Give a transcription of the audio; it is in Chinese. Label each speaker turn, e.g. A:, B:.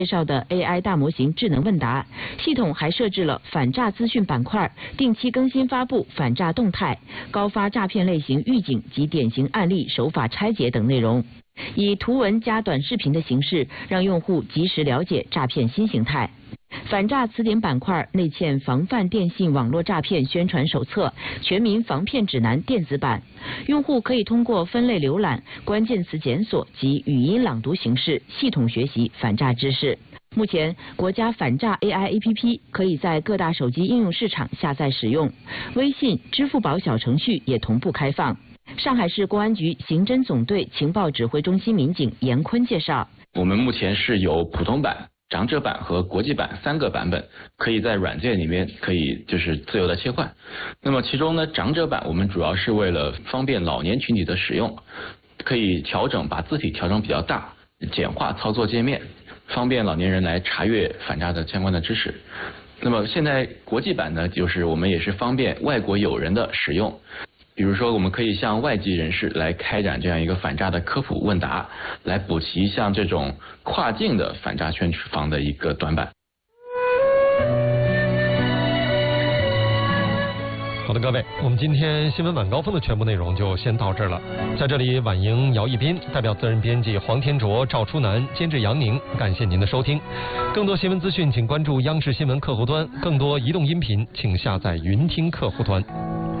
A: 介绍的 AI 大模型智能问答系统还设置了反诈资讯板块，定期更新发布反诈动态、高发诈骗类型预警及典型案例手法拆解等内容，以图文加短视频的形式，让用户及时了解诈骗新形态。反诈词典板块内嵌防范电信网络诈骗宣传手册、全民防骗指南电子版，用户可以通过分类浏览、关键词检索及语音朗读形式系统学习反诈知识。目前，国家反诈 AI APP 可以在各大手机应用市场下载使用，微信、支付宝小程序也同步开放。上海市公安局刑侦总队情报指挥中心民警严坤介绍，
B: 我们目前是有普通版、长者版和国际版3个版本，可以在软件里面可以就是自由的切换。那么其中呢，长者版我们主要是为了方便老年群体的使用，可以把字体调整比较大，简化操作界面，方便老年人来查阅反诈的相关的知识。那么现在国际版呢，就是我们也是方便外国友人的使用。比如说，我们可以向外籍人士来开展这样一个反诈的科普问答，来补齐像这种跨境的反诈宣防的一个短板。
C: 好的，各位，我们今天新闻晚高峰的全部内容就先到这儿了。在这里，婉莹、姚一斌代表责任编辑黄天卓、赵初南，监制杨宁，感谢您的收听。更多新闻资讯，请关注央视新闻客户端；更多移动音频，请下载云听客户端。